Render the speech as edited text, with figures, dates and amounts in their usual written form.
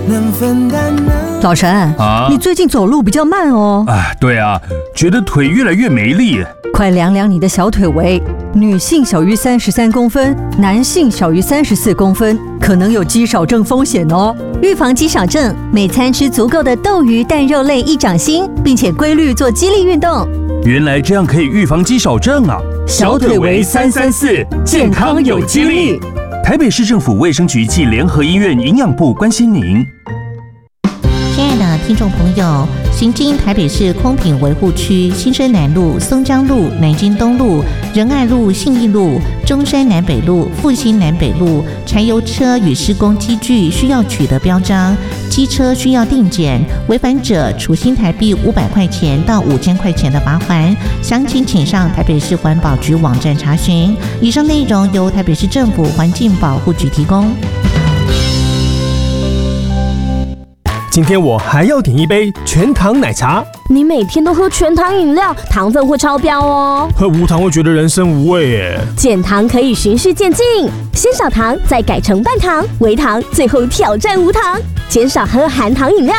能分担老陈啊，你最近走路比较慢哦。 对啊，觉得腿越来越没力。 快量量你的小腿围，女性小于33公分，男性小于34公分，可能有肌少症风险哦。 预防肌少症，每餐吃足够的豆鱼蛋肉类益掌心，并且规律做肌力运动。 原来这样可以预防肌少症啊！ 小腿围334，健康有肌力。 台北市政府卫生局暨联合医院营养部关心您。 亲爱的听众朋友，行经台北市空品维护区新生南路、松江路、南京东路、仁爱路、信义路、中山南北路、复兴南北路，柴油车与施工机具需要取得标章，机车需要定检，违反者处新台币500块钱到5000块钱的罚款。详情请上台北市环保局网站查询。以上内容由台北市政府环境保护局提供。 今天我还要点一杯全糖奶茶。 你每天都喝全糖饮料，糖分会超标哦。 喝无糖会觉得人生无味耶。 减糖可以循序渐进，先少糖，再改成半糖、微糖，最后挑战无糖。减少喝含糖饮料，